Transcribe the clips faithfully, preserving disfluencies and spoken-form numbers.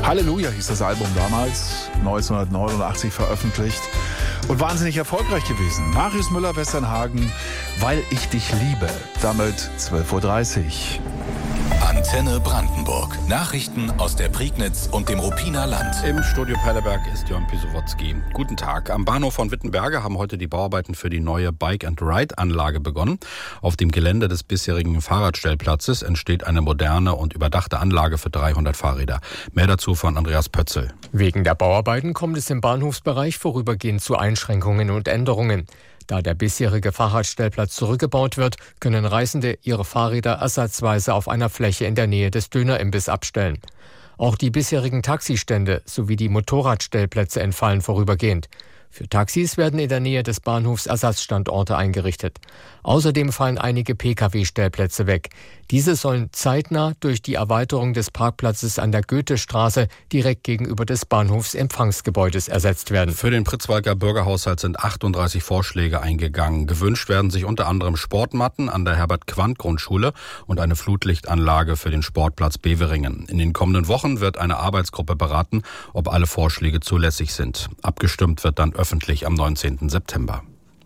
Halleluja hieß das Album damals, neunzehnhundertneunundachtzig veröffentlicht und wahnsinnig erfolgreich gewesen. Marius Müller, Westernhagen, Weil ich dich liebe. Damit zwölf Uhr dreißig. Antenne Brandenburg. Nachrichten aus der Prignitz und dem Ruppiner Land. Im Studio Perleberg ist Jörn Pisowotzki. Guten Tag. Am Bahnhof von Wittenberge haben heute die Bauarbeiten für die neue Bike-and-Ride-Anlage begonnen. Auf dem Gelände des bisherigen Fahrradstellplatzes entsteht eine moderne und überdachte Anlage für dreihundert Fahrräder. Mehr dazu von Andreas Pötzel. Wegen der Bauarbeiten kommt es im Bahnhofsbereich vorübergehend zu Einschränkungen und Änderungen. Da der bisherige Fahrradstellplatz zurückgebaut wird, können Reisende ihre Fahrräder ersatzweise auf einer Fläche in der Nähe des Dönerimbiss abstellen. Auch die bisherigen Taxistände sowie die Motorradstellplätze entfallen vorübergehend. Für Taxis werden in der Nähe des Bahnhofs Ersatzstandorte eingerichtet. Außerdem fallen einige Pkw-Stellplätze weg. Diese sollen zeitnah durch die Erweiterung des Parkplatzes an der Goethestraße direkt gegenüber des Bahnhofsempfangsgebäudes ersetzt werden. Für den Pritzwalker Bürgerhaushalt sind achtunddreißig Vorschläge eingegangen. Gewünscht werden sich unter anderem Sportmatten an der Herbert-Quandt-Grundschule und eine Flutlichtanlage für den Sportplatz Beveringen. In den kommenden Wochen wird eine Arbeitsgruppe beraten, ob alle Vorschläge zulässig sind. Abgestimmt wird dann öffentlich am neunzehnten September.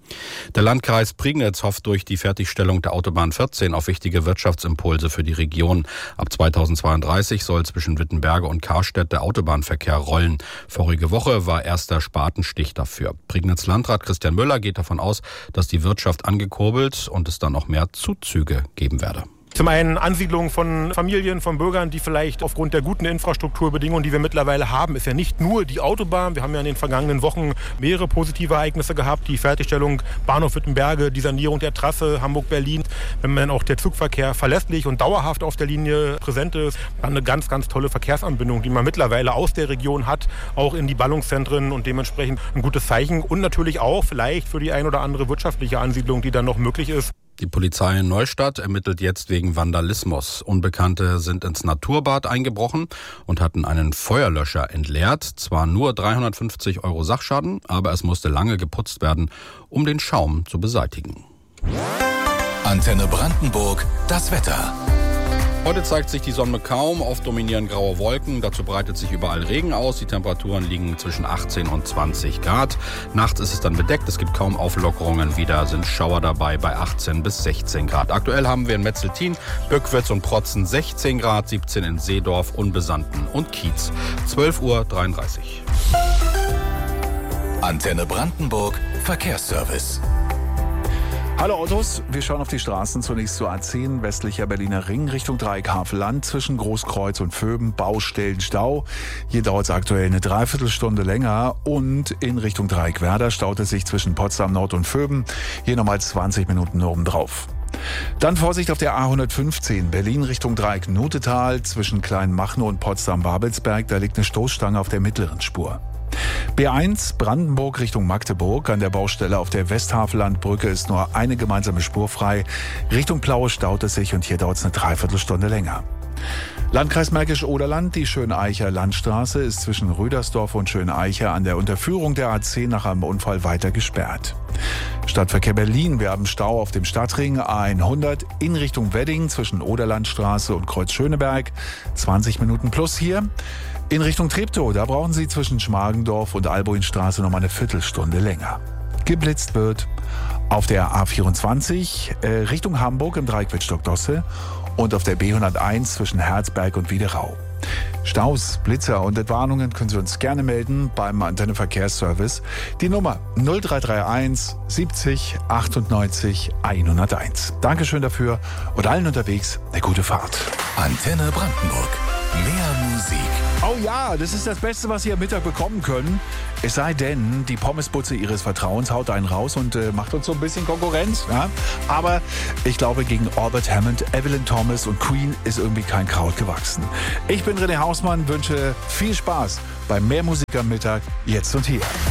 Der Landkreis Prignitz hofft durch die Fertigstellung der Autobahn vierzehn auf wichtige Wirtschaftsimpulse für die Region. Ab zweitausendzweiunddreißig soll zwischen Wittenberge und Karstedt der Autobahnverkehr rollen. Vorige Woche war erster Spatenstich dafür. Prignitz Landrat Christian Müller geht davon aus, dass die Wirtschaft angekurbelt und es dann noch mehr Zuzüge geben werde. Zum einen Ansiedlung von Familien, von Bürgern, die vielleicht aufgrund der guten Infrastrukturbedingungen, die wir mittlerweile haben, ist ja nicht nur die Autobahn. Wir haben ja in den vergangenen Wochen mehrere positive Ereignisse gehabt. Die Fertigstellung Bahnhof Wittenberge, die Sanierung der Trasse Hamburg-Berlin. Wenn dann auch der Zugverkehr verlässlich und dauerhaft auf der Linie präsent ist, dann eine ganz, ganz tolle Verkehrsanbindung, die man mittlerweile aus der Region hat, auch in die Ballungszentren und dementsprechend ein gutes Zeichen. Und natürlich auch vielleicht für die ein oder andere wirtschaftliche Ansiedlung, die dann noch möglich ist. Die Polizei in Neustadt ermittelt jetzt wegen Vandalismus. Unbekannte sind ins Naturbad eingebrochen und hatten einen Feuerlöscher entleert. Zwar nur dreihundertfünfzig Euro Sachschaden, aber es musste lange geputzt werden, um den Schaum zu beseitigen. Antenne Brandenburg, das Wetter. Heute zeigt sich die Sonne kaum, oft dominieren graue Wolken, dazu breitet sich überall Regen aus, die Temperaturen liegen zwischen achtzehn und zwanzig Grad. Nachts ist es dann bedeckt, es gibt kaum Auflockerungen, wieder sind Schauer dabei bei achtzehn bis sechzehn Grad. Aktuell haben wir in Metzeltin, Böckwitz und Protzen sechzehn Grad, siebzehn in Seedorf, Unbesandten und Kiez. zwölf Uhr dreiunddreißig. Antenne Brandenburg, Verkehrsservice. Hallo Autos, wir schauen auf die Straßen. Zunächst zur A zehn, westlicher Berliner Ring, Richtung Dreieck-Havelland, zwischen Großkreuz und Vöben, Baustellen, Stau. Hier dauert es aktuell eine Dreiviertelstunde länger. Und in Richtung Dreieck-Werder staut es sich zwischen Potsdam Nord und Vöben. Hier nochmal zwanzig Minuten obendrauf. Dann Vorsicht auf der A hundertfünfzehn, Berlin Richtung Dreieck-Notetal, zwischen Kleinmachnow und Potsdam-Babelsberg. Da liegt eine Stoßstange auf der mittleren Spur. B eins Brandenburg Richtung Magdeburg. An der Baustelle auf der Westhavellandbrücke ist nur eine gemeinsame Spur frei. Richtung Plaue staut es sich und hier dauert es eine Dreiviertelstunde länger. Landkreis Märkisch-Oderland, die Schöneicher Landstraße ist zwischen Rüdersdorf und Schöneicher an der Unterführung der A zehn nach einem Unfall weiter gesperrt. Stadtverkehr Berlin, wir haben Stau auf dem Stadtring A hundert in Richtung Wedding zwischen Oderlandstraße und Kreuz Schöneberg. zwanzig Minuten plus hier. In Richtung Treptow, da brauchen Sie zwischen Schmargendorf und Albuinstraße noch mal eine Viertelstunde länger. Geblitzt wird auf der A vierundzwanzig äh, Richtung Hamburg im Dreieck Wittstock-Dosse und auf der B hunderteins zwischen Herzberg und Wiederau. Staus, Blitzer und Entwarnungen können Sie uns gerne melden beim Antenne Verkehrsservice. Die Nummer null drei drei eins siebzig achtundneunzig hunderteins. Dankeschön dafür und allen unterwegs eine gute Fahrt. Antenne Brandenburg. Mehr Musik. Oh ja, das ist das Beste, was Sie am Mittag bekommen können. Es sei denn, die Pommesbutze Ihres Vertrauens haut einen raus und äh, macht uns so ein bisschen Konkurrenz. Ja? Aber ich glaube, gegen Albert Hammond, Evelyn Thomas und Queen ist irgendwie kein Kraut gewachsen. Ich bin René Hausmann, wünsche viel Spaß bei Mehr Musik am Mittag, jetzt und hier.